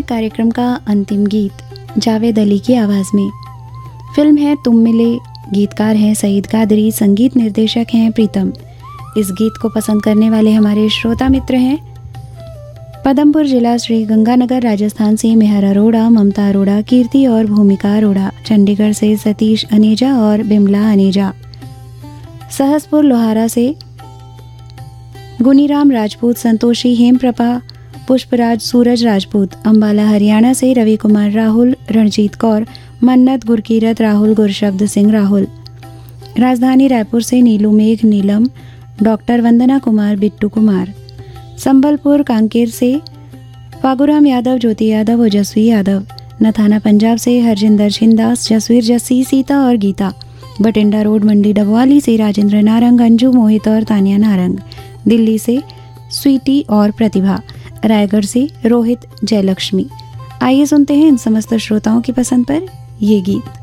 कार्यक्रम का अंतिम गीत जावेद अली की आवाज़ में। फिल्म है तुम मिले, गीतकार हैं सईद कादरी, संगीत निर्देशक हैं प्रीतम। इस गीत को पसंद करने वाले हमारे श्रोता मित्र हैं पदमपुर जिला श्री गंगानगर राजस्थान से मेहर अरोड़ा, ममता अरोड़ा, कीर्ति और भूमिका अरोड़ा, चंडीगढ़ से सतीश अनेजा और बिमला अनेजा, सहसपुर लोहारा से गुनीराम राजपूत, संतोषी हेमप्रभा, पुष्पराज सूरज राजपूत, अंबाला हरियाणा से रवि कुमार राहुल, रणजीत कौर, मन्नत गुरकीरत राहुल, गुरशब्द सिंह राहुल, राजधानी रायपुर से नीलू मेघ नीलम, डॉक्टर वंदना कुमार, बिट्टू कुमार, संबलपुर कांकेर से फागुराम यादव, ज्योति यादव, ओजस्वी यादव, नथाना पंजाब से हरजिंदर छिंदास, जसवीर जस्सी, सीता और गीता, बटिंडा रोड मंडी डबवाली से राजेंद्र नारंग, अंजू मोहित और तानिया नारंग, दिल्ली से स्वीटी और प्रतिभा, रायगढ़ से रोहित जयलक्ष्मी। आइए सुनते हैं इन समस्त श्रोताओं की पसंद पर ये गीत।